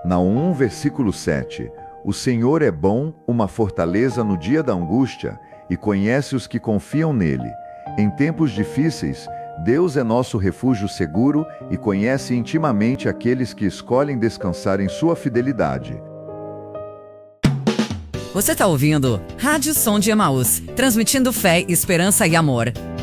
Naum 1, versículo 7. O Senhor é bom, uma fortaleza no dia da angústia, e conhece os que confiam nele. Em tempos difíceis, Deus é nosso refúgio seguro e conhece intimamente aqueles que escolhem descansar em sua fidelidade. Você está ouvindo Rádio Som de Emaús, transmitindo fé, esperança e amor.